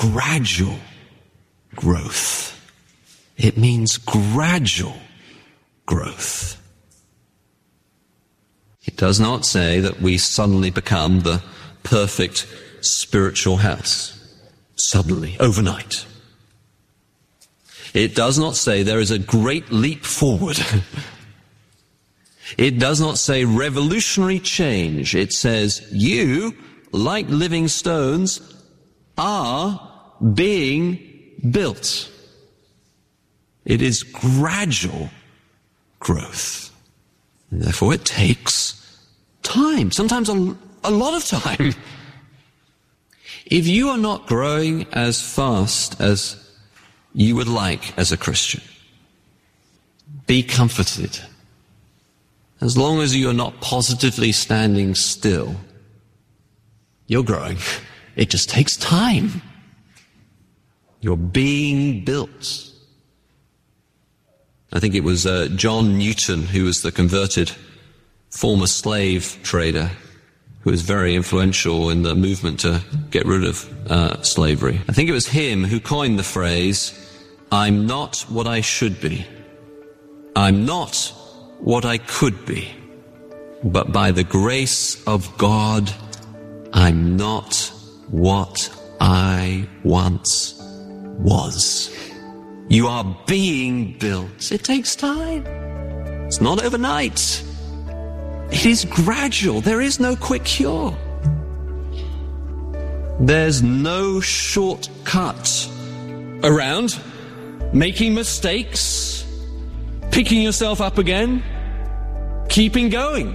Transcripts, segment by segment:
gradual growth. It means gradual growth. It does not say that we suddenly become the perfect spiritual house. Suddenly, overnight. It does not say there is a great leap forward. It does not say revolutionary change. It says you, like living stones, are being built. It is gradual growth. And therefore it takes time, sometimes a lot of time. If you are not growing as fast as you would like as a Christian, be comforted. As long as you are not positively standing still, you're growing. It just takes time. You're being built. I think it was John Newton, who was the converted former slave trader, who was very influential in the movement to get rid of slavery. I think it was him who coined the phrase, "I'm not what I should be. I'm not what I could be. But by the grace of God, I'm not what I once was." You are being built. It takes time. It's not overnight. It is gradual. There is no quick cure. There's no shortcut around making mistakes, picking yourself up again, keeping going.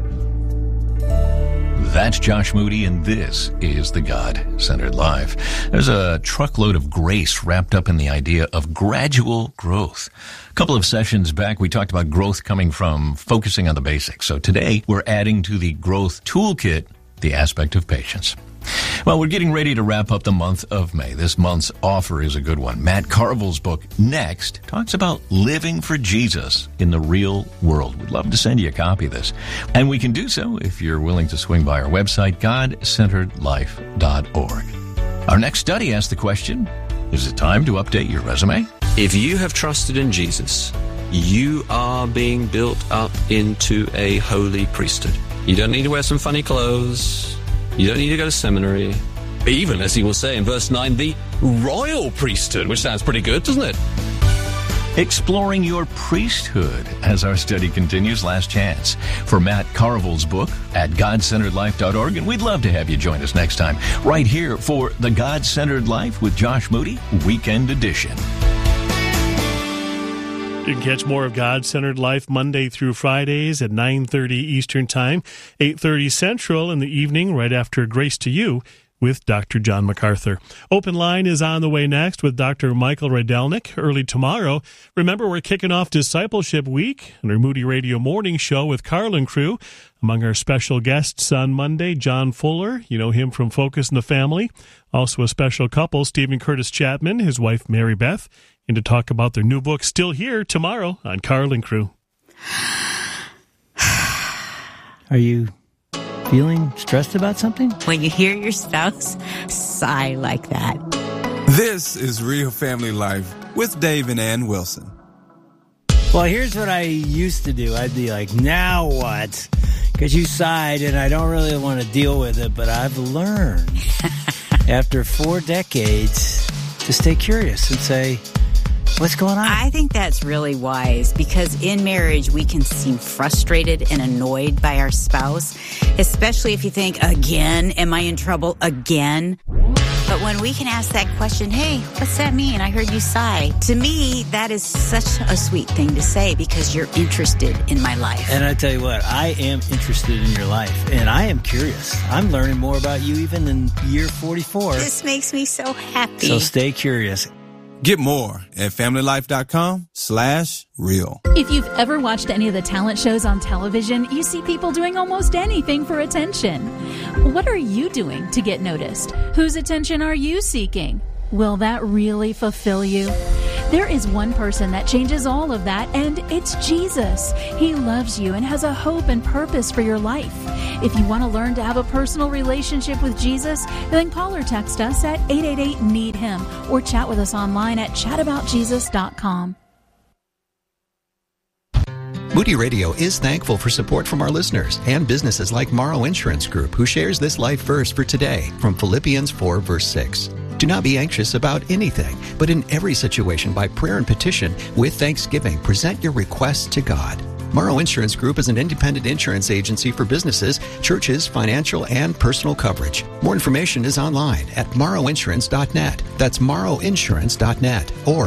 That's Josh Moody, and this is the God-Centered Life. There's a truckload of grace wrapped up in the idea of gradual growth. A couple of sessions back, we talked about growth coming from focusing on the basics. So today, we're adding to the growth toolkit the aspect of patience. Well, we're getting ready to wrap up the month of May. This month's offer is a good one. Matt Carville's book, Next, talks about living for Jesus in the real world. We'd love to send you a copy of this. And we can do so if you're willing to swing by our website, godcenteredlife.org. Our next study asks the question, is it time to update your resume? If you have trusted in Jesus, you are being built up into a holy priesthood. You don't need to wear some funny clothes. You don't need to go to seminary. Even, as he will say in verse 9, the royal priesthood, which sounds pretty good, doesn't it? Exploring your priesthood as our study continues. Last chance for Matt Carville's book at godcenteredlife.org. And we'd love to have you join us next time right here for the God-Centered Life with Josh Moody, Weekend Edition. You can catch more of God-Centered Life Monday through Fridays at 9:30 Eastern Time, 8:30 Central in the evening, right after Grace to You with Dr. John MacArthur. Open Line is on the way next with Dr. Michael Rydelnik early tomorrow. Remember, we're kicking off Discipleship Week on our Moody Radio Morning Show with Carl and crew. Among our special guests on Monday, John Fuller, you know him from Focus on the Family. Also a special couple, Stephen Curtis Chapman, his wife Mary Beth, and to talk about their new book, Still Here, tomorrow on Carl and Crew. Are you feeling stressed about something? When you hear your spouse sigh like that. This is Real Family Life with Dave and Ann Wilson. Well, here's what I used to do. I'd be like, now what? Because you sighed and I don't really want to deal with it, but I've learned after 4 decades to stay curious and say, what's going on? I think that's really wise because in marriage, we can seem frustrated and annoyed by our spouse, especially if you think, again, am I in trouble again? But when we can ask that question, hey, what's that mean? I heard you sigh. To me, that is such a sweet thing to say because you're interested in my life. And I tell you what, I am interested in your life, and I am curious. I'm learning more about you even in year 44. This makes me so happy. So stay curious. Get more at familylife.com/real. If you've ever watched any of the talent shows on television, you see people doing almost anything for attention. What are you doing to get noticed? Whose attention are you seeking? Will that really fulfill you? There is one person that changes all of that, and it's Jesus. He loves you and has a hope and purpose for your life. If you want to learn to have a personal relationship with Jesus, then call or text us at 888-NEED-HIM or chat with us online at chataboutjesus.com. Moody Radio is thankful for support from our listeners and businesses like Morrow Insurance Group, who shares this life verse for today from Philippians 4, verse 6. Do not be anxious about anything, but in every situation by prayer and petition with thanksgiving, present your requests to God. Morrow Insurance Group is an independent insurance agency for businesses, churches, financial, and personal coverage. More information is online at morrowinsurance.net. That's morrowinsurance.net or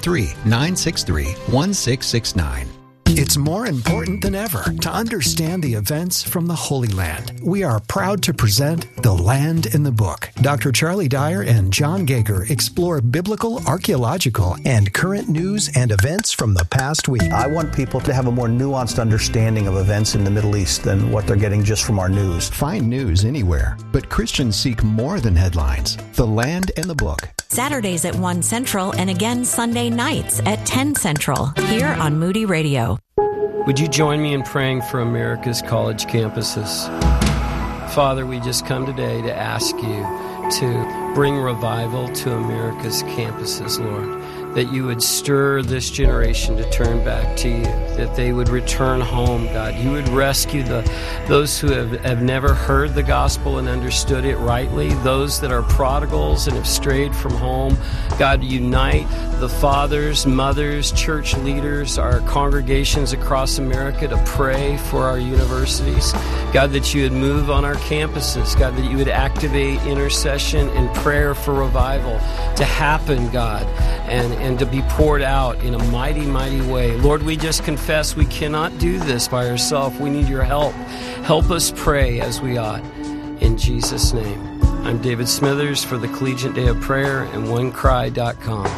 813-963-1669. It's more important than ever to understand the events from the Holy Land. We are proud to present The Land in the Book. Dr. Charlie Dyer and John Gager explore biblical, archaeological, and current news and events from the past week. I want people to have a more nuanced understanding of events in the Middle East than what they're getting just from our news. Find news anywhere, but Christians seek more than headlines. The Land in the Book. Saturdays at 1 Central and again Sunday nights at 10 Central here on Moody Radio. Would you join me in praying for America's college campuses? Father, we just come today to ask you to bring revival to America's campuses, Lord. That you would stir this generation to turn back to you, that they would return home, God. You would rescue those who have never heard the gospel and understood it rightly, those that are prodigals and have strayed from home. God, unite the fathers, mothers, church leaders, our congregations across America to pray for our universities. God, that you would move on our campuses. God, that you would activate intercession and prayer for revival to happen, God, and to be poured out in a mighty, mighty way. Lord, we just confess we cannot do this by ourselves. We need your help. Help us pray as we ought. In Jesus' name. I'm David Smithers for the Collegiate Day of Prayer and OneCry.com.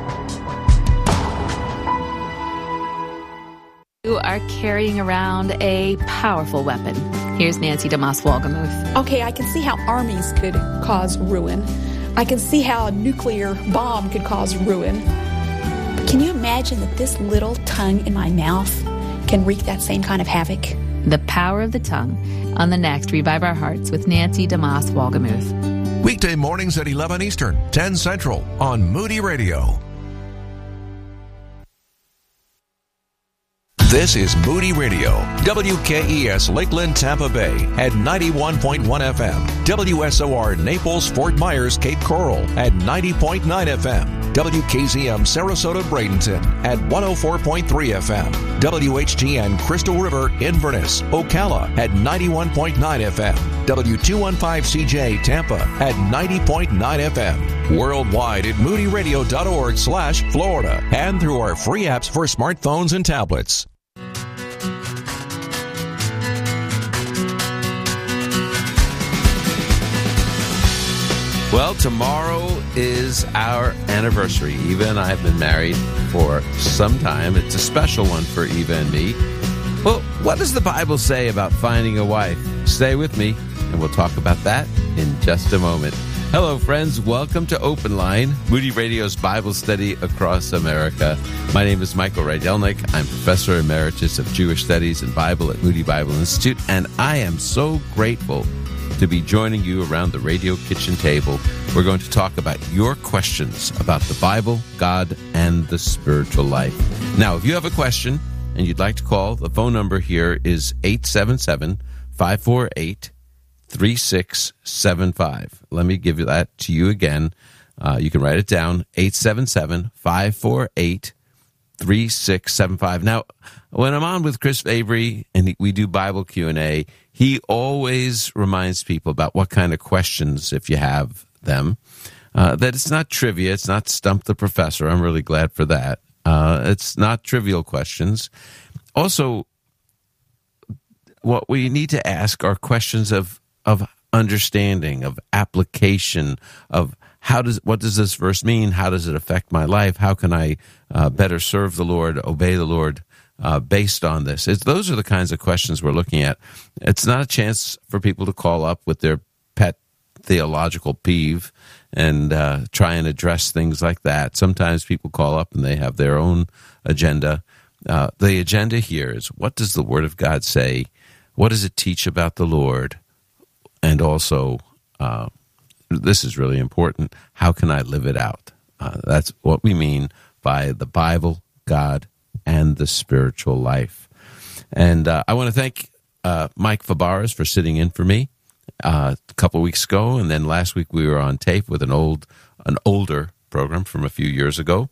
You are carrying around a powerful weapon. Here's Nancy DeMoss Wolgemuth. Okay, I can see how armies could cause ruin. I can see how a nuclear bomb could cause ruin. But can you imagine that this little tongue in my mouth can wreak that same kind of havoc? The Power of the Tongue on the next Revive Our Hearts with Nancy DeMoss Wolgemuth. Weekday mornings at 11 Eastern, 10 Central on Moody Radio. This is Moody Radio, WKES Lakeland, Tampa Bay at 91.1 FM, WSOR Naples, Fort Myers, Cape Coral at 90.9 FM, WKZM Sarasota, Bradenton at 104.3 FM, WHTN Crystal River, Inverness, Ocala at 91.9 FM, W215CJ Tampa at 90.9 FM, worldwide at moodyradio.org/Florida, and through our free apps for smartphones and tablets. Well, tomorrow is our anniversary. Eva and I have been married for some time. It's a special one for Eva and me. Well, what does the Bible say about finding a wife? Stay with me, and we'll talk about that in just a moment. Hello, friends. Welcome to Open Line, Moody Radio's Bible study across America. My name is Michael Rydelnik. I'm Professor Emeritus of Jewish Studies and Bible at Moody Bible Institute, and I am so grateful to be joining you around the radio kitchen table. We're going to talk about your questions about the Bible, God, and the spiritual life. Now, if you have a question and you'd like to call, the phone number here is 877-548-3675. Let me give that to you again. You can write it down, 877-548-3675. Now, when I'm on with Chris Avery and we do Bible Q&A, he always reminds people about what kind of questions, if you have them, that it's not trivia, it's not Stump the Professor. I'm really glad for that. It's not trivial questions. Also, what we need to ask are questions of understanding, of application, of what does this verse mean? How does it affect my life? How can I better serve the Lord, obey the Lord based on this? Those are the kinds of questions we're looking at. It's not a chance for people to call up with their pet theological peeve and try and address things like that. Sometimes people call up and they have their own agenda. The agenda here is, what does the Word of God say? What does it teach about the Lord? And also, this is really important, how can I live it out? That's what we mean by the Bible, God, and the spiritual life. And I want to thank Mike Fabarez for sitting in for me a couple of weeks ago, and then last week we were on tape with an older program from a few years ago.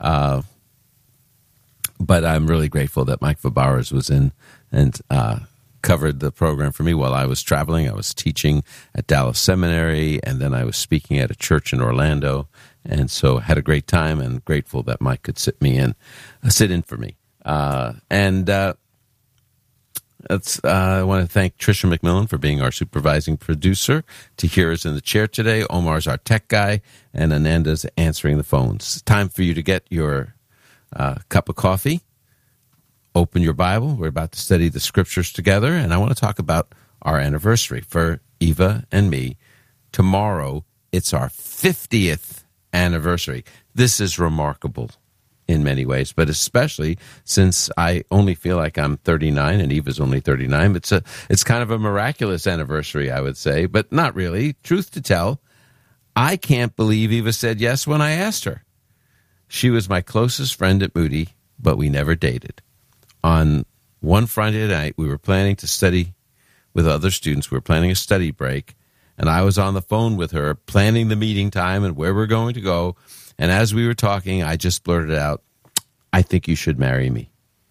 But I'm really grateful that Mike Fabarez was in and covered the program for me while I was traveling. I was teaching at Dallas Seminary, and then I was speaking at a church in Orlando, and so had a great time, and grateful that Mike could sit in for me. I want to thank Tricia McMillan for being our supervising producer. Tahira's in the chair today. Omar's our tech guy, and Ananda's answering the phones. It's time for you to get your cup of coffee. Open your Bible. We're about to study the scriptures together, and I want to talk about our anniversary for Eva and me. Tomorrow, it's our 50th anniversary. This is remarkable in many ways, but especially since I only feel like I'm 39 and Eva's only 39. It's kind of a miraculous anniversary, I would say, but not really. Truth to tell, I can't believe Eva said yes when I asked her. She was my closest friend at Moody, but we never dated. On one Friday night, we were planning to study with other students. We were planning a study break, and I was on the phone with her, planning the meeting time and where we're going to go. And as we were talking, I just blurted out, "I think you should marry me."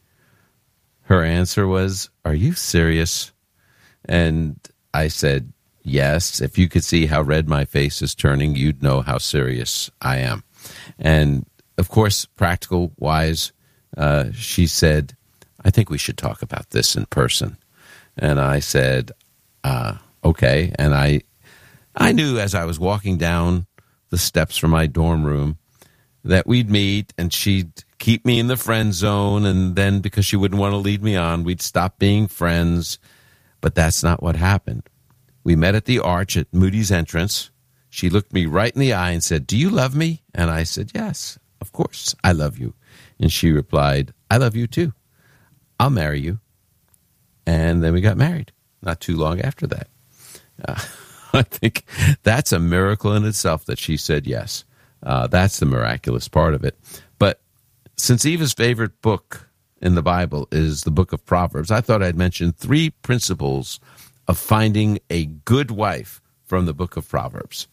Her answer was, "Are you serious?" And I said, "Yes. If you could see how red my face is turning, you'd know how serious I am." And, of course, practical-wise, she said, "I think we should talk about this in person." And I said, okay. And I knew as I was walking down the steps from my dorm room that we'd meet and she'd keep me in the friend zone, and then because she wouldn't want to lead me on, we'd stop being friends. But that's not what happened. We met at the Arch at Moody's entrance. She looked me right in the eye and said, "Do you love me?" And I said, "Yes, of course, I love you." And she replied, "I love you too. I'll marry you." And then we got married not too long after that. I think that's a miracle in itself that she said yes. That's the miraculous part of it. But since Eva's favorite book in the Bible is the book of Proverbs, I thought I'd mention 3 principles of finding a good wife from the book of Proverbs.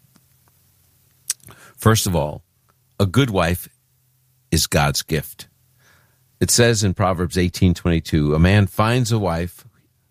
First of all, a good wife is God's gift. It says in Proverbs 18:22, a man who finds a wife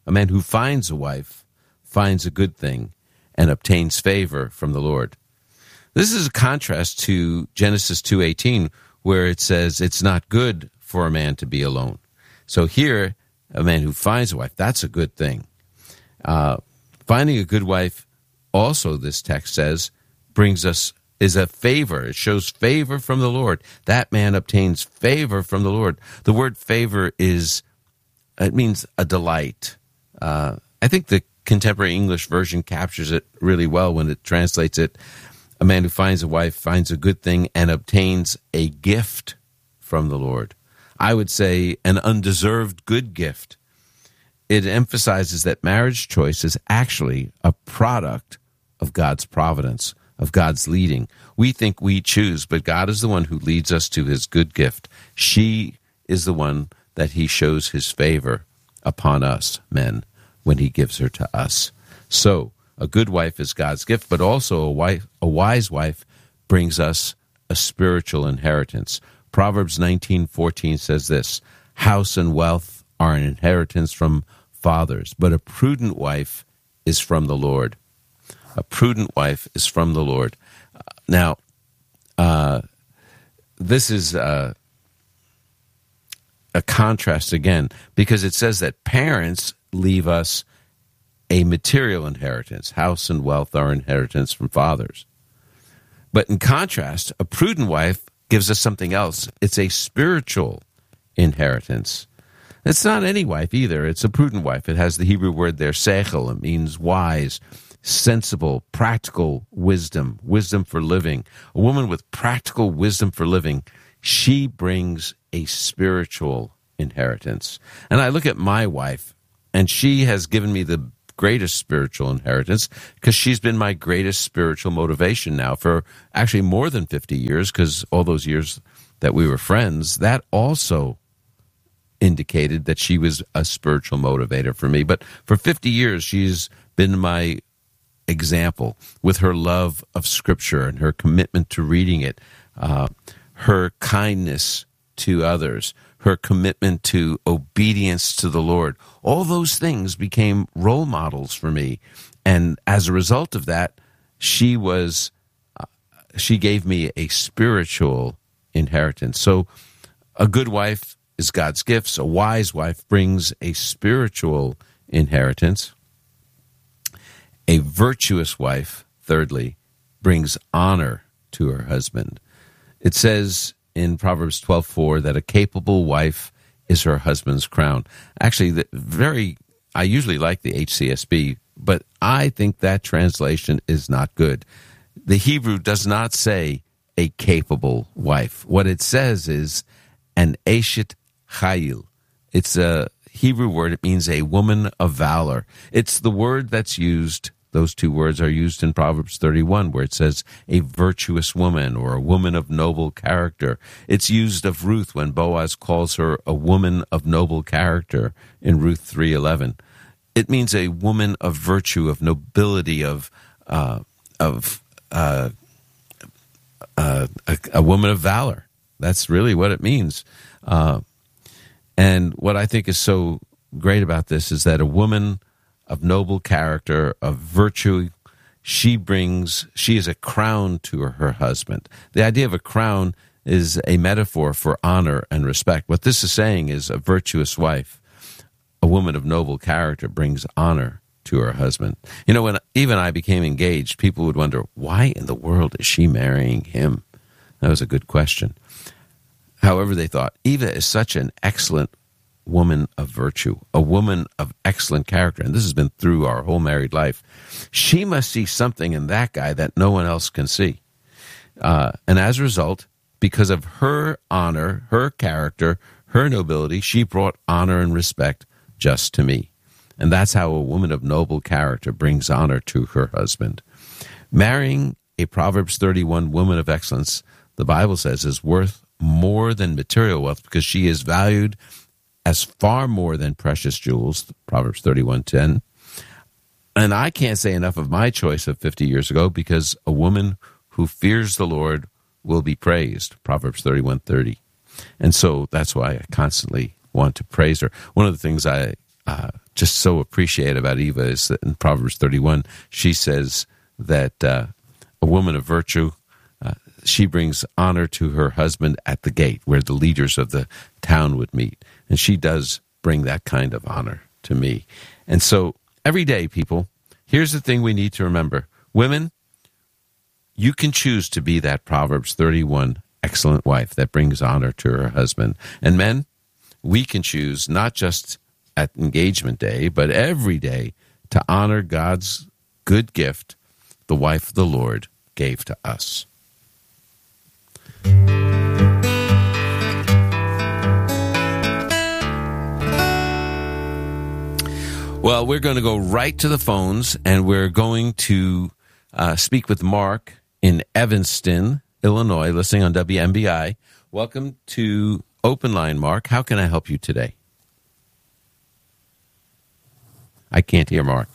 finds a good thing and obtains favor from the Lord. This is a contrast to Genesis 2:18, where it says it's not good for a man to be alone. So here, a man who finds a wife, that's a good thing. Finding a good wife, also this text says, is a favor. It shows favor from the Lord. That man obtains favor from the Lord. The word favor it means a delight. I think the Contemporary English Version captures it really well when it translates it. A man who finds a wife finds a good thing and obtains a gift from the Lord. I would say an undeserved good gift. It emphasizes that marriage choice is actually a product of God's providence, of God's leading. We think we choose, but God is the one who leads us to his good gift. She is the one that he shows his favor upon us, men, when he gives her to us. So, a good wife is God's gift, but also a wise wife brings us a spiritual inheritance. Proverbs 19:14 says this, "House and wealth are an inheritance from fathers, but a prudent wife is from the Lord." A prudent wife is from the Lord. Now, this is a contrast again, because it says that parents leave us a material inheritance. House and wealth are inheritance from fathers. But in contrast, a prudent wife gives us something else. It's a spiritual inheritance. It's not any wife either. It's a prudent wife. It has the Hebrew word there, sechel. It means wise. sensible, practical wisdom for living. A woman with practical wisdom for living, she brings a spiritual inheritance. And I look at my wife, and she has given me the greatest spiritual inheritance because she's been my greatest spiritual motivation now for actually more than 50 years, because all those years that we were friends, that also indicated that she was a spiritual motivator for me. But for 50 years, she's been my example with her love of Scripture and her commitment to reading it, her kindness to others, her commitment to obedience to the Lord. All those things became role models for me. And as a result of that, she gave me a spiritual inheritance. So a good wife is God's gifts. A wise wife brings a spiritual inheritance. A virtuous wife, thirdly, brings honor to her husband. It says in Proverbs 12:4 that a capable wife is her husband's crown. Actually, I usually like the HCSB, but I think that translation is not good. The Hebrew does not say a capable wife. What it says is an eshet chayil. It's a Hebrew word. It means a woman of valor. It's the word that's used. Those two words are used in Proverbs 31, where it says a virtuous woman or a woman of noble character. It's used of Ruth when Boaz calls her a woman of noble character in Ruth 3:11. It means a woman of virtue, of nobility, a woman of valor. That's really what it means. And what I think is so great about this is that a woman of noble character, of virtue, she is a crown to her husband. The idea of a crown is a metaphor for honor and respect. What this is saying is a virtuous wife, a woman of noble character, brings honor to her husband. You know, when even I became engaged, people would wonder, why in the world is she marrying him? That was a good question. However, they thought, Eva is such an excellent woman of virtue, a woman of excellent character, and this has been through our whole married life. She must see something in that guy that no one else can see. And as a result, because of her honor, her character, her nobility, she brought honor and respect just to me. And that's how a woman of noble character brings honor to her husband. Marrying a Proverbs 31 woman of excellence, the Bible says, is worth more than material wealth because she is valued as far more than precious jewels, Proverbs 31:10. And I can't say enough of my choice of 50 years ago, because a woman who fears the Lord will be praised, Proverbs 31:30. And so that's why I constantly want to praise her. One of the things I just so appreciate about Eva is that in Proverbs 31, she says that a woman of virtue, she brings honor to her husband at the gate where the leaders of the town would meet. And she does bring that kind of honor to me. And so every day, people, here's the thing we need to remember. Women, you can choose to be that Proverbs 31 excellent wife that brings honor to her husband. And men, we can choose not just at engagement day, but every day to honor God's good gift, the wife the Lord gave to us. Well, we're going to go right to the phones, and we're going to speak with Mark in Evanston, Illinois, listening on WMBI. Welcome to Open Line, Mark. How can I help you today? I can't hear Mark.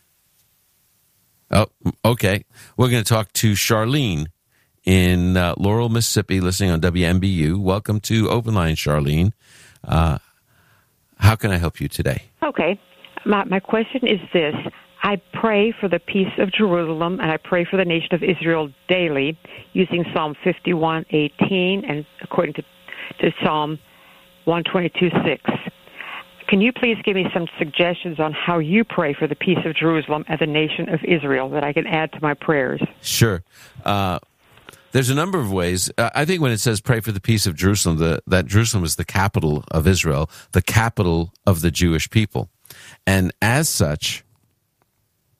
Oh, okay. We're going to talk to Charlene in Laurel, Mississippi, listening on WMBU. Welcome to Open Line, Charlene. How can I help you today? Okay. My question is this. I pray for the peace of Jerusalem, and I pray for the nation of Israel daily using Psalm 51:18 and according to Psalm 122:6. Can you please give me some suggestions on how you pray for the peace of Jerusalem and the nation of Israel that I can add to my prayers? Sure. There's a number of ways. I think when it says pray for the peace of Jerusalem, that Jerusalem is the capital of Israel, the capital of the Jewish people. And as such,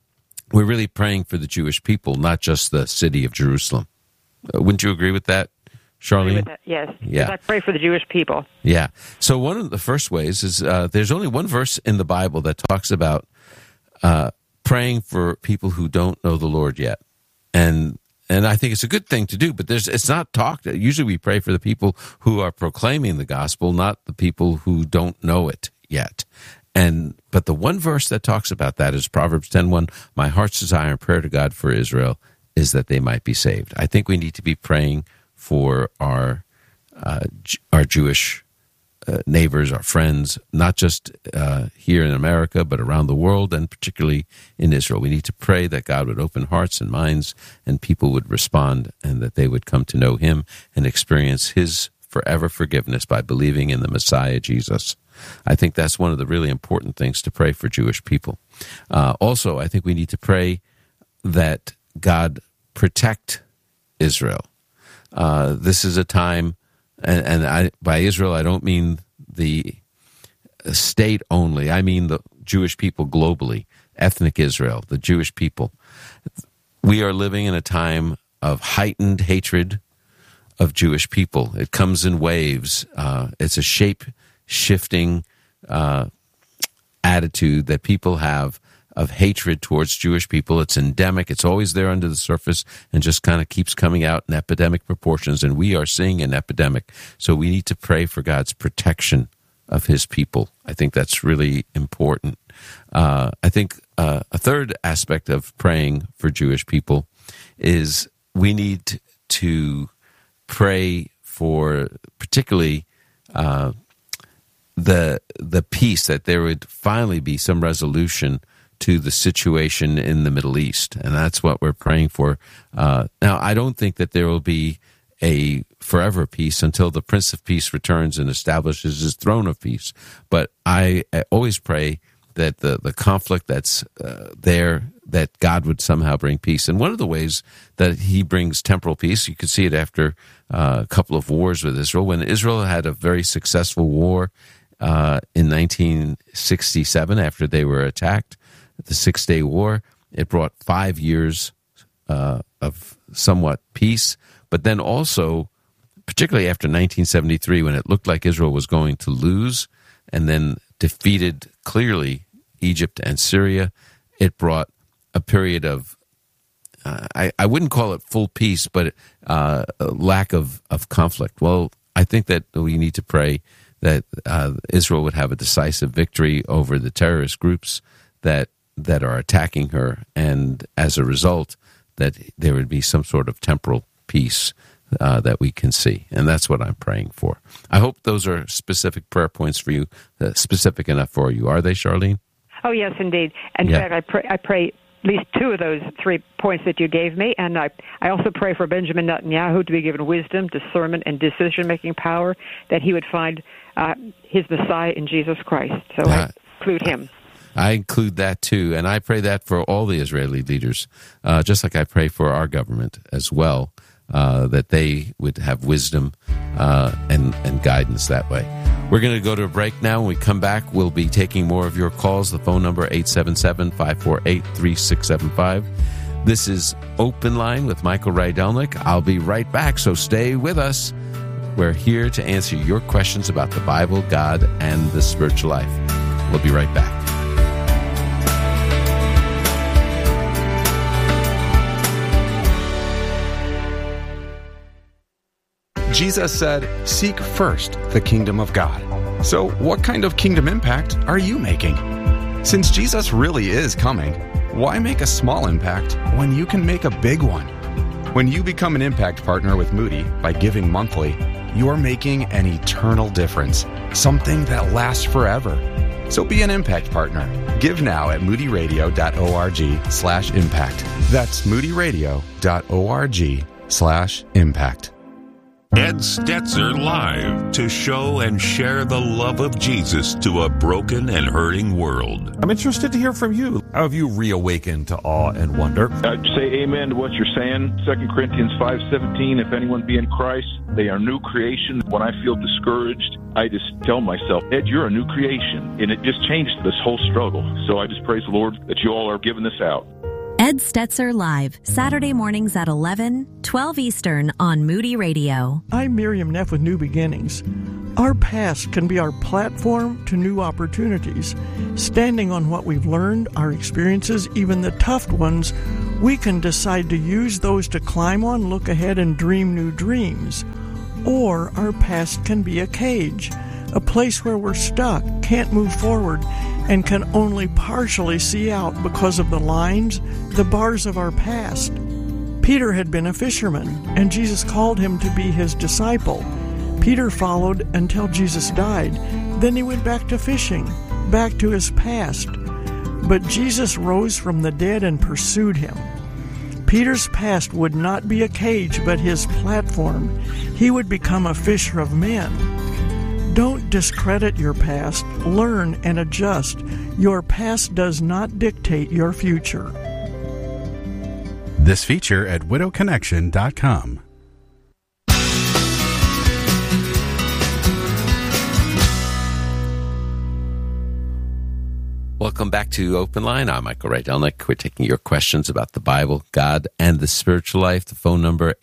we're really praying for the Jewish people, not just the city of Jerusalem. Wouldn't you agree with that, Charlene? Yes. Yeah. I pray for the Jewish people. Yeah. So one of the first ways is there's only one verse in the Bible that talks about praying for people who don't know the Lord yet. And I think it's a good thing to do, but it's not talked. Usually we pray for the people who are proclaiming the gospel, not the people who don't know it yet. But the one verse that talks about that is Proverbs 10:1. My heart's desire and prayer to God for Israel is that they might be saved. I think we need to be praying for our Jewish neighbors, our friends, not just here in America, but around the world, and particularly in Israel. We need to pray that God would open hearts and minds, and people would respond, and that they would come to know Him and experience His forever forgiveness by believing in the Messiah, Jesus. I think that's one of the really important things to pray for Jewish people. Also, I think we need to pray that God protect Israel. This is a time, and by Israel I don't mean the state only. I mean the Jewish people globally, ethnic Israel, the Jewish people. We are living in a time of heightened hatred of Jewish people. It comes in waves. It's a shape-shifting attitude that people have of hatred towards Jewish people. It's endemic. It's always there under the surface and just kind of keeps coming out in epidemic proportions, and we are seeing an epidemic. So we need to pray for God's protection of His people. I think that's really important. I think a third aspect of praying for Jewish people is we need to pray for particularly the peace, that there would finally be some resolution to the situation in the Middle East, and that's what we're praying for. Now, I don't think that there will be a forever peace until the Prince of Peace returns and establishes His throne of peace, but I always pray that the conflict that's there, that God would somehow bring peace. And one of the ways that He brings temporal peace, you could see it after a couple of wars with Israel. When Israel had a very successful war in 1967 after they were attacked, the Six-Day War, it brought 5 years of somewhat peace. But then also, particularly after 1973, when it looked like Israel was going to lose and then defeated clearly Egypt and Syria, it brought a period of, I wouldn't call it full peace, but a lack of conflict. Well, I think that we need to pray that Israel would have a decisive victory over the terrorist groups that are attacking her, and as a result, that there would be some sort of temporal peace that we can see. And that's what I'm praying for. I hope those are specific prayer points for you, specific enough for you. Are they, Charlene? Oh, yes, indeed. In fact, I pray at least two of those 3 points that you gave me, and I also pray for Benjamin Netanyahu to be given wisdom, discernment, and decision-making power, that he would find his Messiah in Jesus Christ. So I include him. I include that too, and I pray that for all the Israeli leaders, just like I pray for our government as well, that they would have wisdom and guidance that way. We're going to go to a break now. When we come back, we'll be taking more of your calls. The phone number, 877-548-3675. This is Open Line with Michael Rydelnik. I'll be right back, so stay with us. We're here to answer your questions about the Bible, God, and the spiritual life. We'll be right back. Jesus said, "Seek first the kingdom of God." So what kind of kingdom impact are you making? Since Jesus really is coming, why make a small impact when you can make a big one? When you become an impact partner with Moody by giving monthly, you're making an eternal difference, something that lasts forever. So be an impact partner. Give now at moodyradio.org/impact. That's moodyradio.org/impact. Ed Stetzer Live, to show and share the love of Jesus to a broken and hurting world. I'm interested to hear from you. How have you reawakened to awe and wonder? I'd say amen to what you're saying. 2 Corinthians 5:17, if anyone be in Christ, they are new creation. When I feel discouraged, I just tell myself, Ed, you're a new creation. And it just changed this whole struggle. So I just praise the Lord that you all are giving this out. Ed Stetzer Live, Saturday mornings at 11, 12 Eastern on Moody Radio. I'm Miriam Neff with New Beginnings. Our past can be our platform to new opportunities. Standing on what we've learned, our experiences, even the tough ones, we can decide to use those to climb on, look ahead, and dream new dreams. Or our past can be a cage, a place where we're stuck, can't move forward, and can only partially see out because of the lines, the bars of our past. Peter had been a fisherman, and Jesus called him to be his disciple. Peter followed until Jesus died. Then he went back to fishing, back to his past. But Jesus rose from the dead and pursued him. Peter's past would not be a cage, but his platform. He would become a fisher of men. Don't discredit your past. Learn and adjust. Your past does not dictate your future. This feature at widowconnection.com. Welcome back to Open Line. I'm Michael Rydelnik. We're taking your questions about the Bible, God, and the spiritual life. The phone number,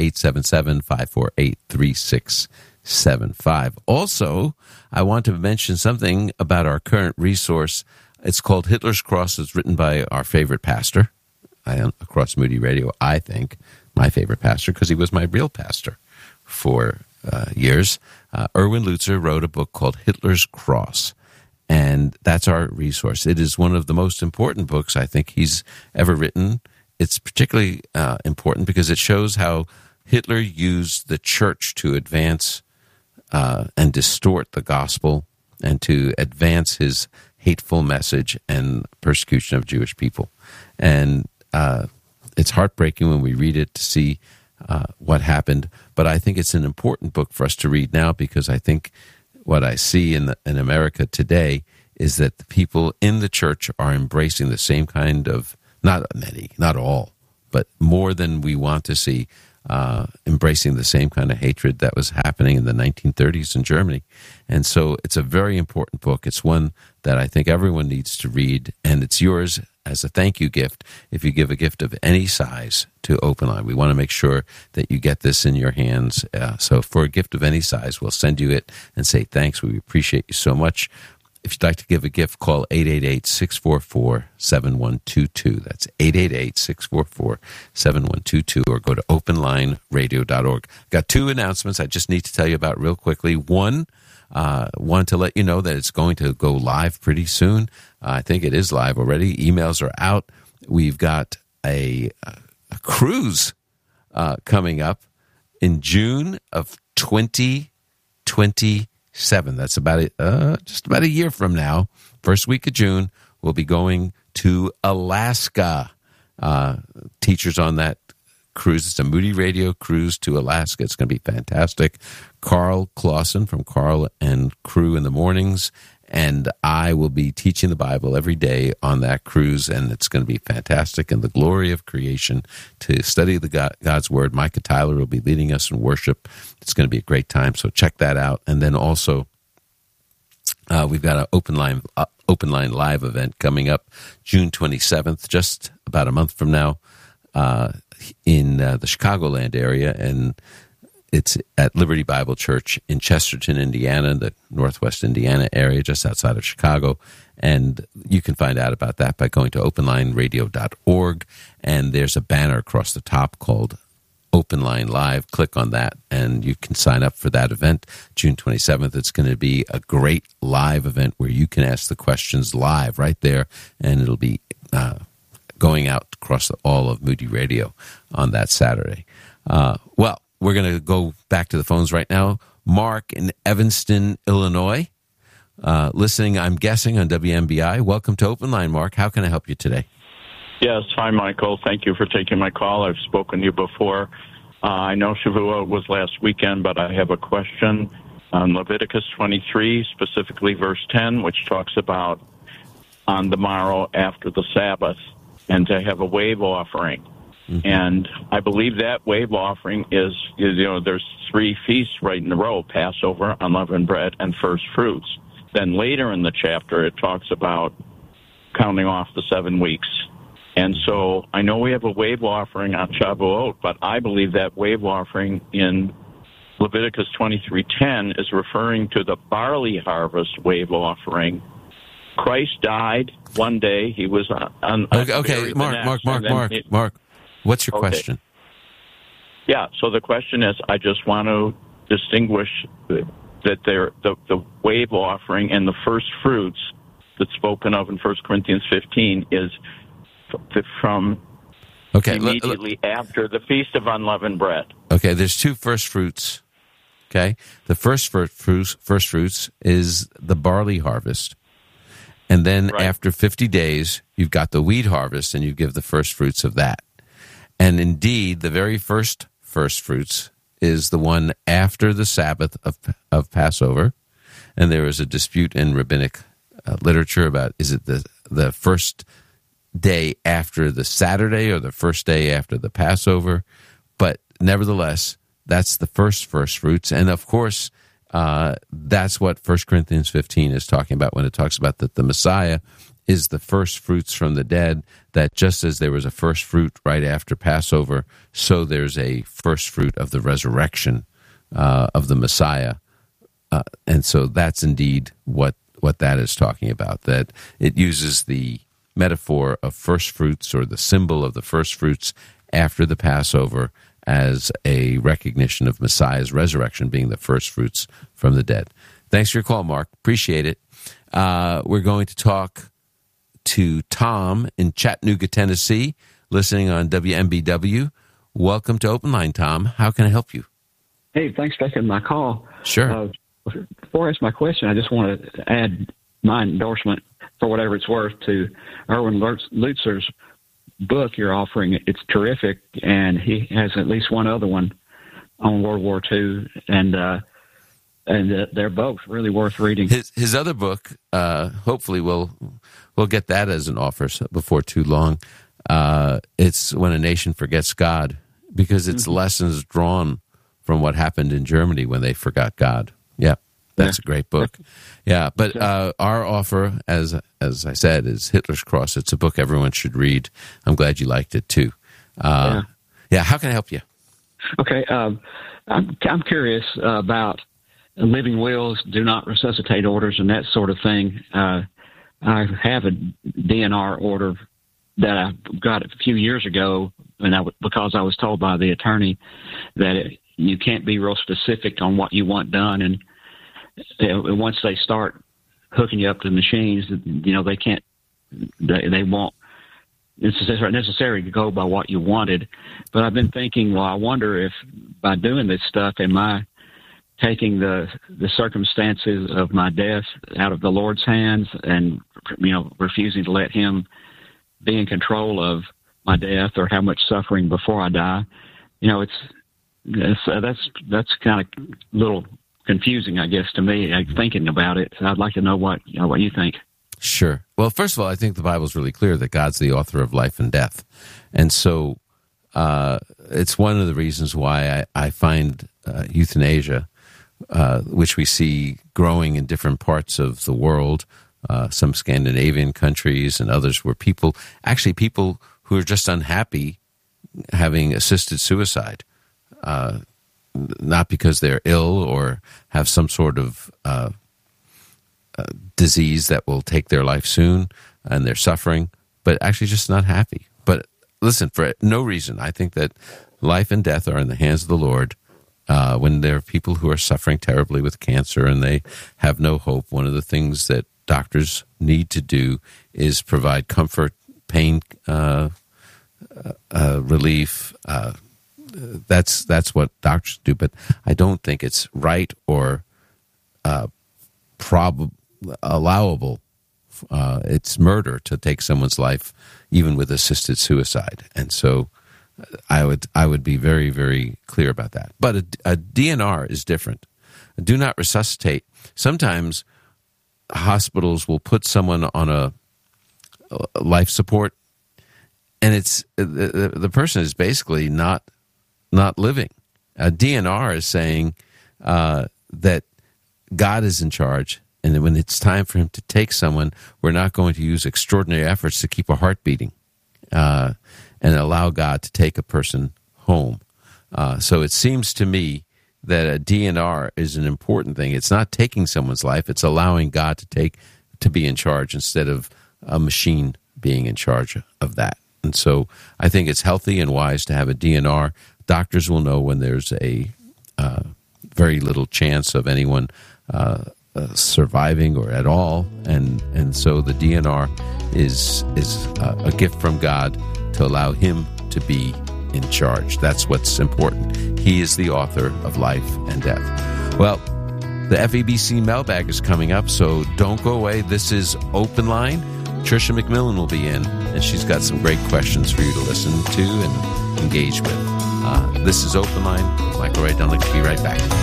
877-548-3675. Also, I want to mention something about our current resource. It's called Hitler's Cross. It's written by our favorite pastor across Moody Radio, I think, my favorite pastor, because he was my real pastor for years. Erwin Lutzer wrote a book called Hitler's Cross. And that's our resource. It is one of the most important books I think he's ever written. It's particularly important because it shows how Hitler used the church to advance and distort the gospel and to advance his hateful message and persecution of Jewish people. And it's heartbreaking when we read it to see what happened. But I think it's an important book for us to read now because I think what I see in America today is that the people in the church are embracing the same kind of, not many, not all, but more than we want to see, embracing the same kind of hatred that was happening in the 1930s in Germany. And so it's a very important book. It's one that I think everyone needs to read, and it's yours as a thank you gift if you give a gift of any size to Open Line. We want to make sure that you get this in your hands. So for a gift of any size, we'll send you it and say thanks. We appreciate you so much. If you'd like to give a gift, call 888-644-7122. That's 888-644-7122, or go to openlineradio.org. Got two announcements I just need to tell you about real quickly. One, want to let you know that it's going to go live pretty soon. I think it is live already. Emails are out. We've got a cruise coming up in June of 2027. That's about just about a year from now. First week of June, we'll be going to Alaska. Teachers on that cruise. It's a Moody Radio cruise to Alaska. It's going to be fantastic. Carl Clausen from Carl and Crew in the mornings, and I will be teaching the Bible every day on that cruise, and it's going to be fantastic. And the glory of creation, to study the God's Word. Micah Tyler will be leading us in worship. It's going to be a great time, so check that out. And then also, we've got an Open Line Live event coming up June 27th, just about a month from now, in the Chicagoland area, and it's at Liberty Bible Church in Chesterton, Indiana, the northwest Indiana area, just outside of Chicago. And you can find out about that by going to openlineradio.org. And there's a banner across the top called Open Line Live. Click on that, and you can sign up for that event. June 27th, it's going to be a great live event where you can ask the questions live right there, and it'll be going out across all of Moody Radio on that Saturday. Well, we're going to go back to the phones right now. Mark in Evanston, Illinois, listening, I'm guessing, on WMBI. Welcome to Open Line, Mark. How can I help you today? Yes, hi, Michael. Thank you for taking my call. I've spoken to you before. I know Shavuot was last weekend, but I have a question on Leviticus 23, specifically verse 10, which talks about on the morrow after the Sabbath, and to have a wave offering. Mm-hmm. And I believe that wave offering is, there's 3 feasts right in a row: Passover, unleavened bread, and first fruits. Then later in the chapter, it talks about counting off the 7 weeks And so I know we have a wave offering on Shavuot, but I believe that wave offering in Leviticus 23:10 is referring to the barley harvest wave offering. Christ died one day. He was on. Okay, Mark. What's your question? Yeah. So the question is, I just want to distinguish that the wave offering and the first fruits that's spoken of in 1 Corinthians 15 is from immediately after the Feast of Unleavened Bread. Okay, there's two first fruits. Okay, the first fruits is the barley harvest. And then after 50 days, you've got the wheat harvest, and you give the first fruits of that. And indeed, the very first fruits is the one after the Sabbath of Passover. And there is a dispute in rabbinic literature about, is it the first day after the Saturday or the first day after the Passover? But nevertheless, that's the first fruits. And of course, that's what 1 Corinthians 15 is talking about when it talks about that the Messiah is the first fruits from the dead, that just as there was a first fruit right after Passover, so there's a first fruit of the resurrection of the Messiah. And so that's indeed what that is talking about, that it uses the metaphor of first fruits or the symbol of the first fruits after the Passover as a recognition of Messiah's resurrection being the first fruits from the dead. Thanks for your call, Mark. Appreciate it. We're going to talk to Tom in Chattanooga, Tennessee, listening on WMBW. Welcome to Open Line, Tom. How can I help you? Hey, thanks for taking my call. Sure. Before I ask my question, I just want to add my endorsement, for whatever it's worth, to Erwin Lutzer's book you're offering. It's terrific, and he has at least one other one on World War II, and they're both really worth reading. His other book, hopefully we'll get that as an offer before too long. It's When a Nation Forgets God, because it's lessons drawn from what happened in Germany when they forgot God. Yeah, that's a great book. Yeah, but our offer, as I said, is Hitler's Cross. It's a book everyone should read. I'm glad you liked it too. Yeah, how can I help you? Okay, I'm curious about living wills, do not resuscitate orders, and that sort of thing. I have a DNR order that I got a few years ago, and because I was told by the attorney that you can't be real specific on what you want done, and once they start hooking you up to machines, they can't, they won't necessarily go by what you wanted. But I've been thinking, well, I wonder if by doing this stuff, am I taking the circumstances of my death out of the Lord's hands and, refusing to let him be in control of my death or how much suffering before I die? That's kind of a little confusing, I guess, to me, thinking about it. So I'd like to know what you think. Sure. Well, first of all, I think the Bible's really clear that God's the author of life and death. And so it's one of the reasons why I find euthanasia, which we see growing in different parts of the world, some Scandinavian countries and others, where people who are just unhappy having assisted suicide, not because they're ill or have some sort of disease that will take their life soon and they're suffering, but actually just not happy. But listen, for no reason, I think that life and death are in the hands of the Lord. When there are people who are suffering terribly with cancer and they have no hope, one of the things that doctors need to do is provide comfort, pain relief. That's what doctors do, but I don't think it's right or allowable. It's murder to take someone's life, even with assisted suicide. And so I would be very, very clear about that. But a DNR is different. A do not resuscitate. Sometimes hospitals will put someone on a life support, and it's the person is basically not living. A DNR is saying that God is in charge, and when it's time for him to take someone, we're not going to use extraordinary efforts to keep a heart beating. and allow God to take a person home. So it seems to me that a DNR is an important thing. It's not taking someone's life; it's allowing God to be in charge instead of a machine being in charge of that. And so I think it's healthy and wise to have a DNR. Doctors will know when there's a very little chance of anyone surviving or at all, and so the DNR is a gift from God to allow Him to be in charge. That's what's important. He is the author of life and death. Well, the FEBC mailbag is coming up, so don't go away. This is Open Line. Tricia McMillan will be in, and she's got some great questions for you to listen to and engage with. This is Open Line. Michael Rydelnik. Be right back.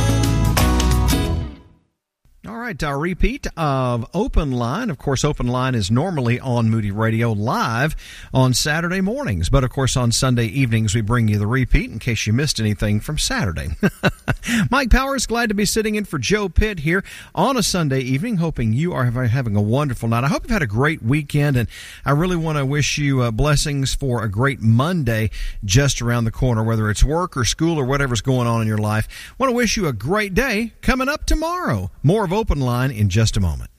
All right, our repeat of Open Line. Of course, Open Line is normally on Moody Radio live on Saturday mornings. But, of course, on Sunday evenings, we bring you the repeat in case you missed anything from Saturday. Mike Powers, glad to be sitting in for Joe Pitt here on a Sunday evening, hoping you are having a wonderful night. I hope you've had a great weekend, and I really want to wish you blessings for a great Monday just around the corner, whether it's work or school or whatever's going on in your life. I want to wish you a great day coming up tomorrow. More of Open Line in just a moment.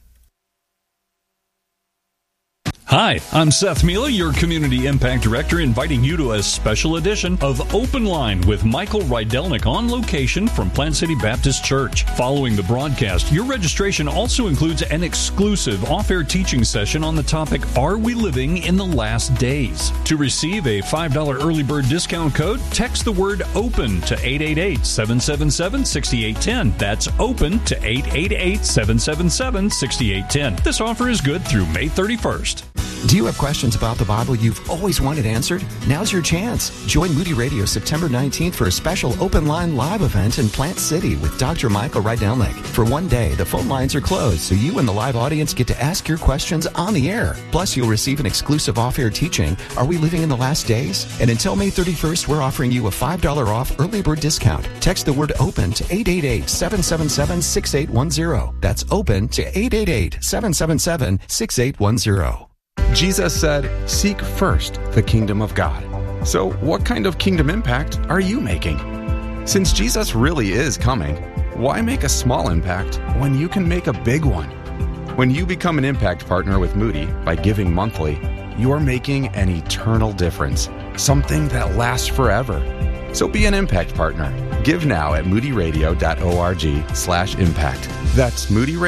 Hi, I'm Seth Mila, your Community Impact Director, inviting you to a special edition of Open Line with Michael Rydelnik on location from Plant City Baptist Church. Following the broadcast, your registration also includes an exclusive off-air teaching session on the topic, Are We Living in the Last Days? To receive a $5 early bird discount code, text the word OPEN to 888-777-6810. That's OPEN to 888-777-6810. This offer is good through May 31st. Do you have questions about the Bible you've always wanted answered? Now's your chance. Join Moody Radio September 19th for a special Open Line live event in Plant City with Dr. Michael Rydelnik. For one day, the phone lines are closed, so you and the live audience get to ask your questions on the air. Plus, you'll receive an exclusive off-air teaching, Are We Living in the Last Days? And until May 31st, we're offering you a $5 off early bird discount. Text the word OPEN to 888-777-6810. That's OPEN to 888-777-6810. Jesus said, seek first the kingdom of God. So what kind of kingdom impact are you making? Since Jesus really is coming, why make a small impact when you can make a big one? When you become an impact partner with Moody by giving monthly, you're making an eternal difference, something that lasts forever. So be an impact partner. Give now at moodyradio.org/impact. That's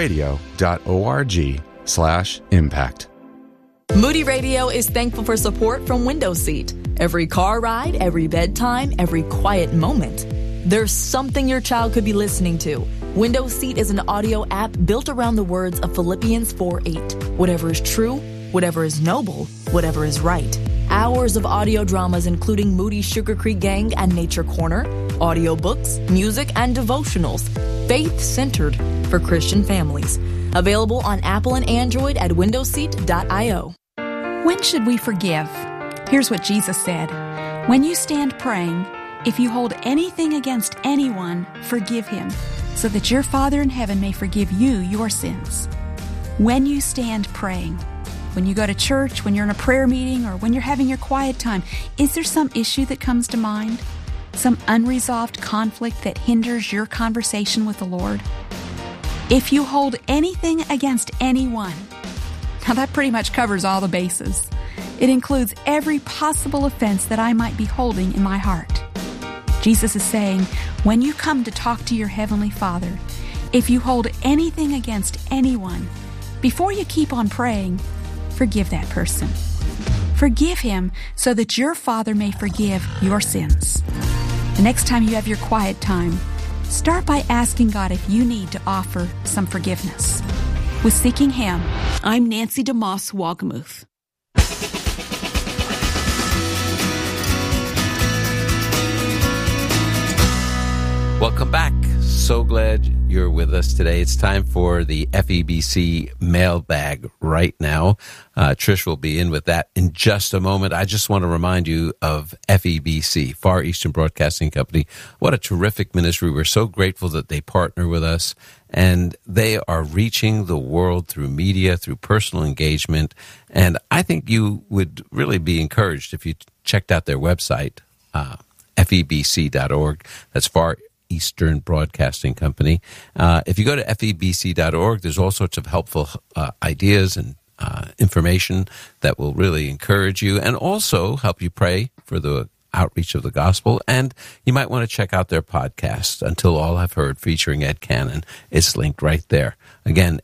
moodyradio.org/impact. Moody Radio is thankful for support from Window Seat. Every car ride, every bedtime, every quiet moment. There's something your child could be listening to. Window Seat is an audio app built around the words of Philippians 4:8. Whatever is true, whatever is noble, whatever is right. Hours of audio dramas including Moody's Sugar Creek Gang and Nature Corner, audiobooks, music, and devotionals. Faith-centered for Christian families. Available on Apple and Android at windowseat.io. When should we forgive? Here's what Jesus said. When you stand praying, if you hold anything against anyone, forgive him, so that your Father in heaven may forgive you your sins. When you stand praying, when you go to church, when you're in a prayer meeting, or when you're having your quiet time, is there some issue that comes to mind? Some unresolved conflict that hinders your conversation with the Lord? If you hold anything against anyone, now that pretty much covers all the bases. It includes every possible offense that I might be holding in my heart. Jesus is saying, when you come to talk to your Heavenly Father, if you hold anything against anyone, before you keep on praying, forgive that person. Forgive him so that your Father may forgive your sins. The next time you have your quiet time, start by asking God if you need to offer some forgiveness. With Seeking Him, I'm Nancy DeMoss Wolgemuth. Welcome back. So glad you're with us today. It's time for the FEBC mailbag right now. Trish will be in with that in just a moment. I just want to remind you of FEBC, Far Eastern Broadcasting Company. What a terrific ministry. We're so grateful that they partner with us, and they are reaching the world through media, through personal engagement. And I think you would really be encouraged if you checked out their website, FEBC.org. That's Far Eastern Broadcasting Company. If you go to FEBC.org, there's all sorts of helpful ideas and information that will really encourage you and also help you pray for the outreach of the gospel. And you might want to check out their podcast, Until All Have Heard, featuring Ed Cannon. It's linked right there. Again,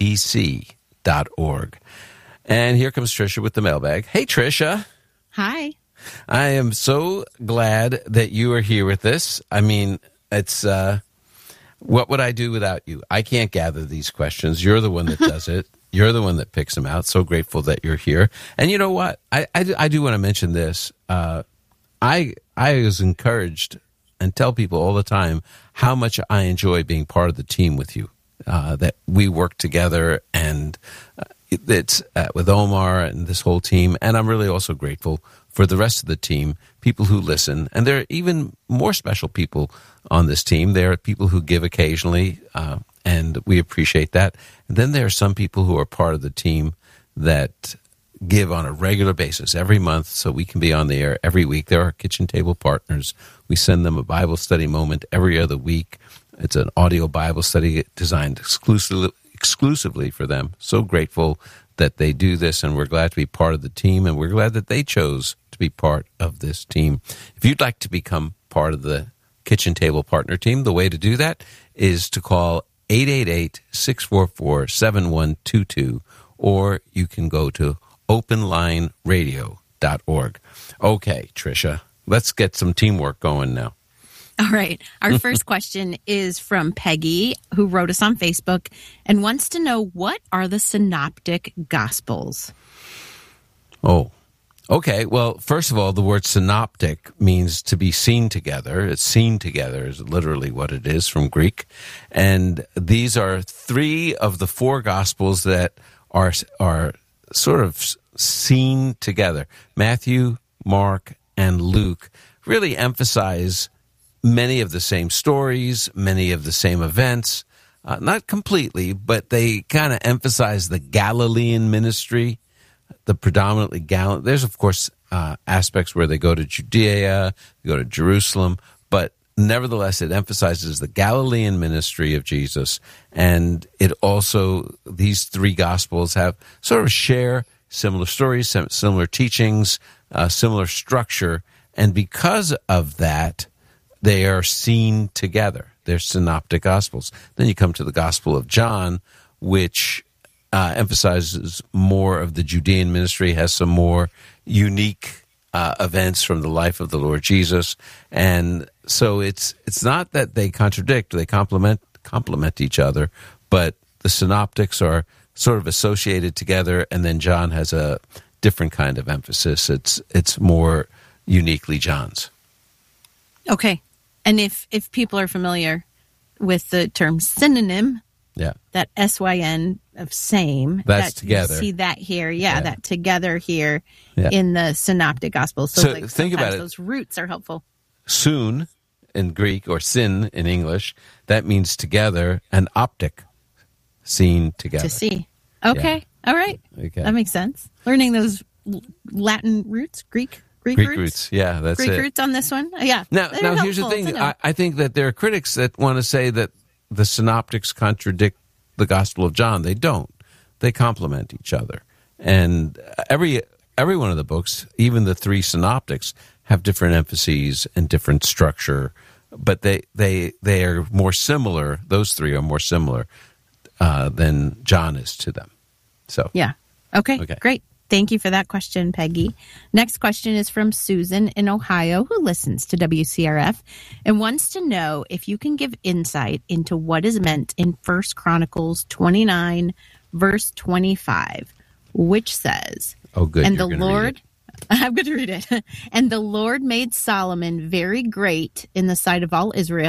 FEBC.org. And here comes Tricia with the mailbag. Hey, Tricia. Hi. I am so glad that you are here with this. I mean, it's what would I do without you? I can't gather these questions. You're the one that does it. You're the one that picks them out. So grateful that you're here. And you know what? I do want to mention this. I was encouraged and tell people all the time how much I enjoy being part of the team with you. That we work together, and it's with Omar and this whole team. And I'm really also grateful for the rest of the team, people who listen. And there are even more special people on this team. There are people who give occasionally, and we appreciate that. And then there are some people who are part of the team that give on a regular basis every month so we can be on the air every week. They're our kitchen table partners. We send them a Bible study moment every other week. It's an audio Bible study designed exclusively for them. So grateful that they do this, and we're glad to be part of the team, and we're glad that they chose to be part of this team. If you'd like to become part of the Kitchen Table Partner Team, the way to do that is to call 888-644-7122, or you can go to openlineradio.org. Okay, Tricia, let's get some teamwork going now. All right. Our first question is from Peggy, who wrote us on Facebook and wants to know, what are the Synoptic Gospels? Oh, okay. Well, first of all, the word synoptic means to be seen together. It's seen together is literally what it is from Greek. And these are three of the four Gospels that are sort of seen together. Matthew, Mark, and Luke really emphasize many of the same stories, many of the same events, not completely, but they kind of emphasize the Galilean ministry, the predominantly Galilean. There's, of course, aspects where they go to Judea, they go to Jerusalem, but nevertheless, it emphasizes the Galilean ministry of Jesus. And it also, these three Gospels have sort of share similar stories, similar teachings, similar structure. And because of that, they are seen together. They're synoptic Gospels. Then you come to the Gospel of John, which emphasizes more of the Judean ministry, has some more unique events from the life of the Lord Jesus. And so it's not that they contradict, they complement each other, but the synoptics are sort of associated together, and then John has a different kind of emphasis. It's more uniquely John's. Okay. And if people are familiar with the term synonym, that SYN of same, that's together. You see that here, that together here in the Synoptic Gospels. So like think about it. Those roots are helpful. Soon in Greek, or sin in English, that means together, and optic, seen together. To see. Okay. All right. Okay. That makes sense. Learning those Latin roots, Greek roots. Yeah, that's Greek it. roots on this one. Yeah. Now here's the thing. I think that there are critics that want to say that the synoptics contradict the Gospel of John. They don't. They complement each other. And every one of the books, even the three synoptics, have different emphases and different structure, but they are more similar. Those three are more similar than John is to them. So yeah. Okay. Great. Thank you for that question, Peggy. Next question is from Susan in Ohio, who listens to WCRF and wants to know if you can give insight into what is meant in 1 Chronicles 29, verse 25, which says, "Oh, good. And the Lord, I'm going to read it. And the Lord made Solomon very great in the sight of all Israel,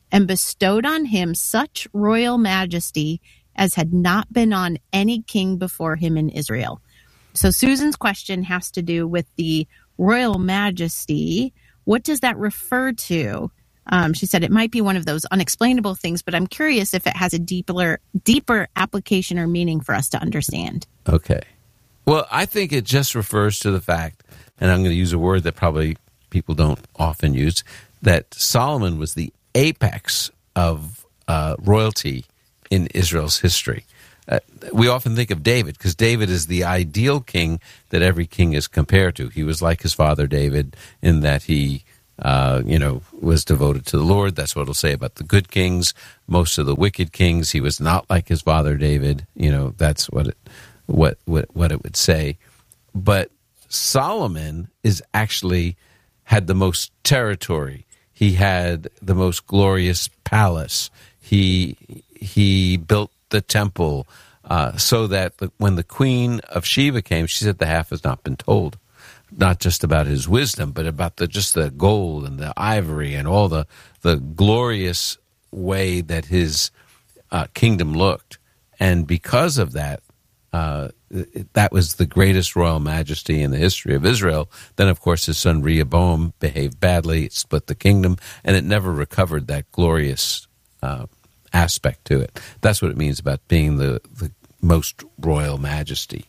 and bestowed on him such royal majesty as had not been on any king before him in Israel. So Susan's question has to do with the royal majesty. What does that refer to? She said it might be one of those unexplainable things, but I'm curious if it has a deeper application or meaning for us to understand. Okay. Well, I think it just refers to the fact, and I'm going to use a word that probably people don't often use, that Solomon was the apex of royalty in Israel's history. We often think of David because David is the ideal king that every king is compared to. He was like his father David in that he was devoted to the Lord. That's what it'll say about the good kings. Most of the wicked kings, he was not like his father David. That's what it would say. But Solomon is actually had the most territory. He had the most glorious palace. He built the temple so that when the Queen of Sheba came, she said the half has not been told. Not just about his wisdom, but about just the gold and the ivory and all the glorious way that his kingdom looked. And because of that, that was the greatest royal majesty in the history of Israel. Then, of course, his son Rehoboam behaved badly, it split the kingdom, and it never recovered that glorious aspect to it. That's what it means about being the most royal majesty.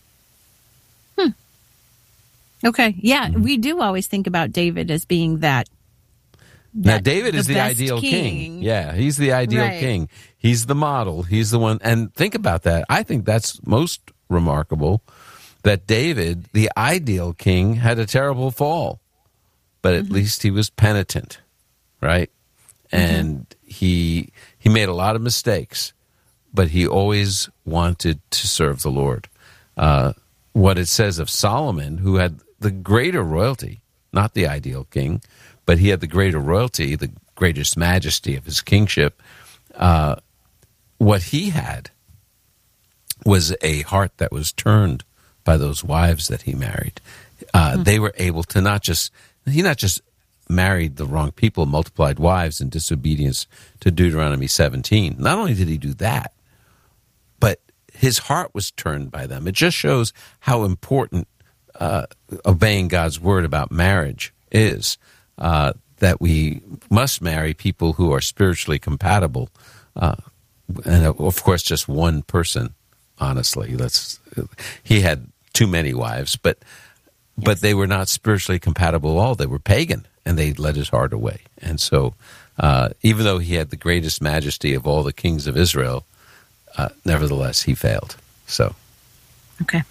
Okay. Yeah, we do always think about David as being that. Now, David is the ideal king. Yeah, he's the ideal king. He's the model. He's the one. And think about that. I think that's most remarkable that David, the ideal king, had a terrible fall. But at least he was penitent, right? And he made a lot of mistakes, but he always wanted to serve the Lord. What it says of Solomon, who had the greater royalty, not the ideal king, but he had the greater royalty, the greatest majesty of his kingship. What he had was a heart that was turned by those wives that he married. They were able to he not just married the wrong people, multiplied wives in disobedience to Deuteronomy 17. Not only did he do that, but his heart was turned by them. It just shows how important obeying God's word about marriage is, that we must marry people who are spiritually compatible. And, of course, just one person, honestly. He had too many wives, but they were not spiritually compatible at all. They were pagan, and they led his heart away. And so even though he had the greatest majesty of all the kings of Israel, nevertheless, he failed. So, okay,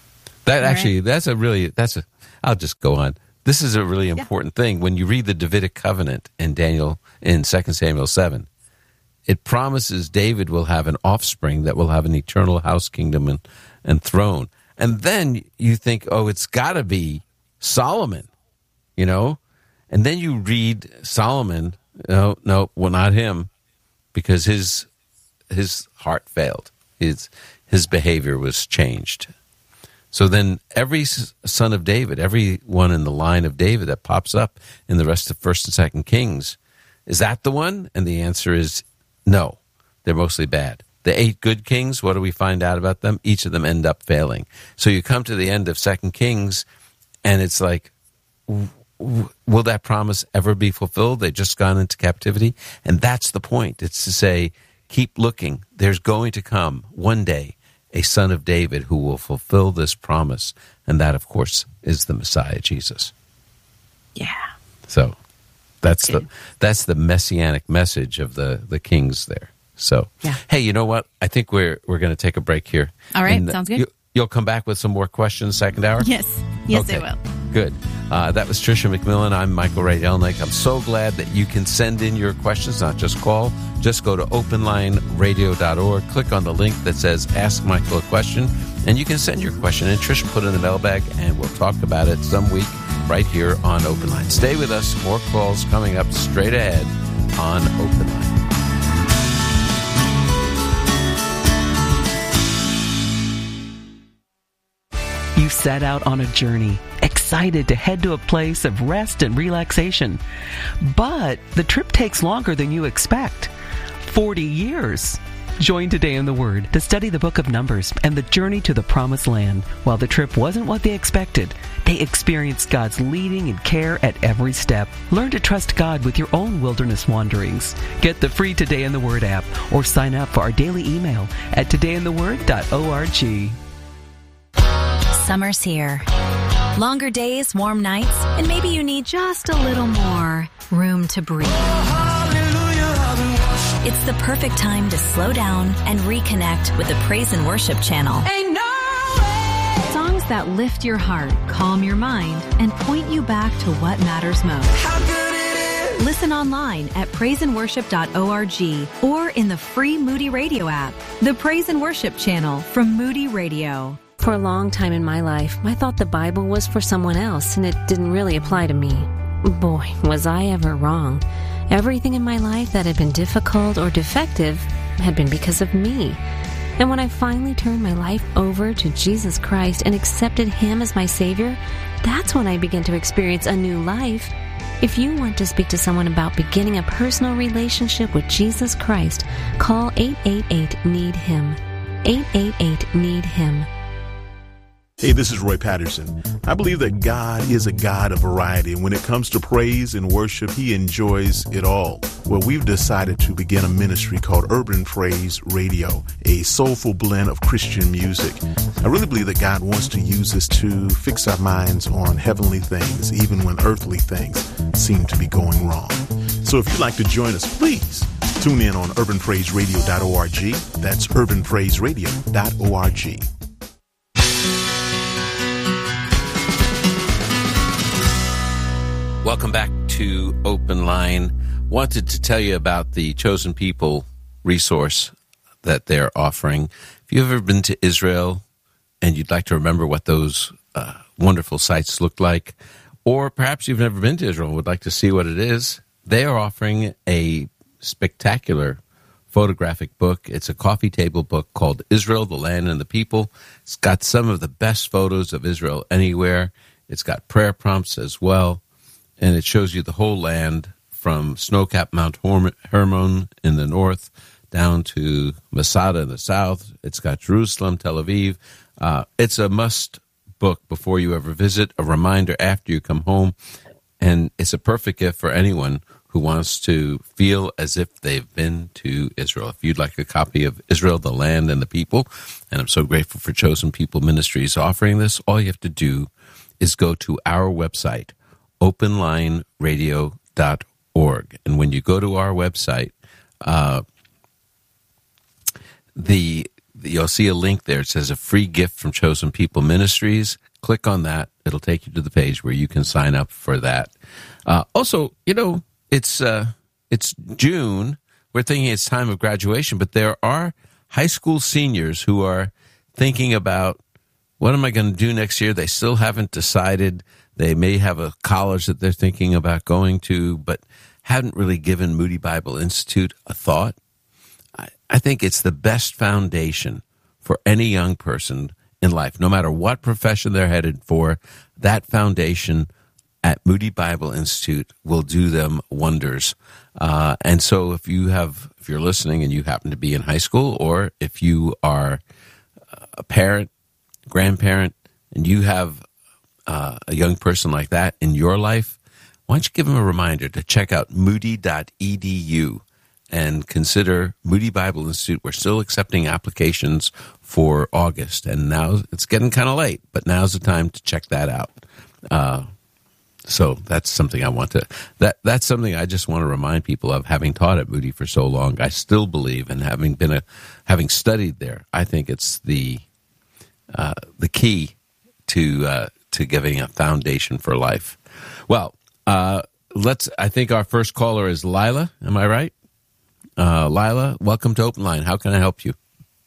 I'll just go on. This is a really important thing. When you read the Davidic covenant in 2 Samuel 7, it promises David will have an offspring that will have an eternal house, kingdom, and throne. And then you think, it's got to be Solomon, And then you read Solomon. No, not him, because his heart failed. His behavior was changed. So then every son of David, everyone in the line of David that pops up in the rest of 1st and 2nd Kings, is that the one? And the answer is no. They're mostly bad. The 8 good kings, what do we find out about them? Each of them end up failing. So you come to the end of 2nd Kings, and it's like, will that promise ever be fulfilled? They've just gone into captivity. And that's the point. It's to say, keep looking. There's going to come one day a son of David who will fulfill this promise. And that, of course, is the Messiah, Jesus. Yeah. So that's the messianic message of the kings there. So, Hey, you know what? I think we're going to take a break here. All right, sounds good. You'll come back with some more questions second hour? Yes, okay. I will. Good. That was Tricia McMillan. I'm Michael Rydelnik. I'm so glad that you can send in your questions, not just call. Just go to openlineradio.org, click on the link that says Ask Michael a Question, and you can send your question. And Tricia put it in the mailbag, and we'll talk about it some week right here on Open Line. Stay with us. More calls coming up straight ahead on Open Line. You set out on a journey, excited to head to a place of rest and relaxation. But the trip takes longer than you expect. 40 years. Join Today in the Word to study the book of Numbers and the journey to the Promised Land. While the trip wasn't what they expected, they experienced God's leading and care at every step. Learn to trust God with your own wilderness wanderings. Get the free Today in the Word app or sign up for our daily email at todayintheword.org. Summer's here. Longer days, warm nights, and maybe you need just a little more room to breathe. It's the perfect time to slow down and reconnect with the Praise and Worship channel. Songs that lift your heart, calm your mind, and point you back to what matters most. Listen online at praiseandworship.org or in the free Moody Radio app. The Praise and Worship channel from Moody Radio. For a long time in my life, I thought the Bible was for someone else and it didn't really apply to me. Boy, was I ever wrong. Everything in my life that had been difficult or defective had been because of me. And when I finally turned my life over to Jesus Christ and accepted Him as my Savior, that's when I began to experience a new life. If you want to speak to someone about beginning a personal relationship with Jesus Christ, call 888-NEED-HIM. 888-NEED-HIM. Hey, this is Roy Patterson. I believe that God is a God of variety, and when it comes to praise and worship, He enjoys it all. Well, we've decided to begin a ministry called Urban Praise Radio, a soulful blend of Christian music. I really believe that God wants to use this to fix our minds on heavenly things, even when earthly things seem to be going wrong. So if you'd like to join us, please tune in on urbanpraiseradio.org. That's urbanpraiseradio.org. Welcome back to Open Line. Wanted to tell you about the Chosen People resource that they're offering. If you've ever been to Israel and you'd like to remember what those wonderful sites look like, or perhaps you've never been to Israel and would like to see what it is, they are offering a spectacular photographic book. It's a coffee table book called Israel, the Land and the People. It's got some of the best photos of Israel anywhere. It's got prayer prompts as well. And it shows you the whole land from snow-capped Mount Hermon in the north down to Masada in the south. It's got Jerusalem, Tel Aviv. It's a must book before you ever visit, a reminder after you come home. And it's a perfect gift for anyone who wants to feel as if they've been to Israel. If you'd like a copy of Israel, the Land and the People, and I'm so grateful for Chosen People Ministries offering this, all you have to do is go to our website, openlineradio.org. And when you go to our website, you'll see a link there. It says a free gift from Chosen People Ministries. Click on that. It'll take you to the page where you can sign up for that. Also, it's June. We're thinking it's time of graduation, but there are high school seniors who are thinking about, what am I going to do next year? They still haven't decided. They may have a college that they're thinking about going to, but haven't really given Moody Bible Institute a thought. I think it's the best foundation for any young person in life, no matter what profession they're headed for. That foundation at Moody Bible Institute will do them wonders. And so if you're listening and you happen to be in high school, or if you are a parent, grandparent, and you have a young person like that in your life, why don't you give them a reminder to check out moody.edu and consider Moody Bible Institute. We're still accepting applications for August, and now it's getting kind of late, but now's the time to check that out. So that's something that's something I just want to remind people of, having taught at Moody for so long. I still believe, and having studied there, I think it's the key to giving a foundation for life. Well, I think our first caller is Lila. Am I right? Lila, welcome to Open Line. How can I help you?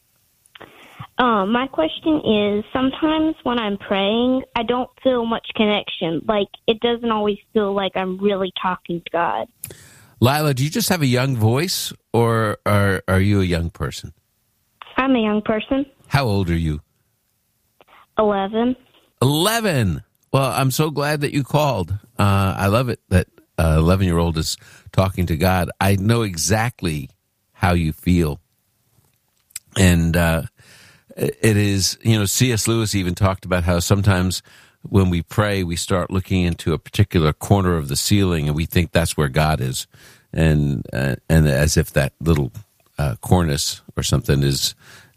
My question is, sometimes when I'm praying, I don't feel much connection. Like, it doesn't always feel like I'm really talking to God. Lila, do you just have a young voice, or are you a young person? I'm a young person. How old are you? 11. 11! Well, I'm so glad that you called. I love it that 11-year-old is talking to God. I know exactly how you feel. And it is, C.S. Lewis even talked about how sometimes when we pray, we start looking into a particular corner of the ceiling, and we think that's where God is, and as if that little cornice or something is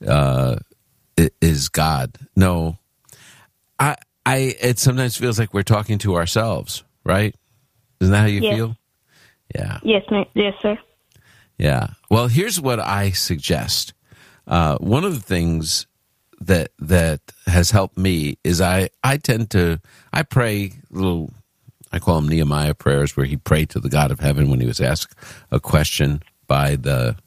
God. No, it sometimes feels like we're talking to ourselves, right? Isn't that how you feel? Yeah. Yes, yes, sir. Yeah. Well, here's what I suggest. One of the things that has helped me is I pray little, I call them Nehemiah prayers, where he prayed to the God of heaven when he was asked a question by the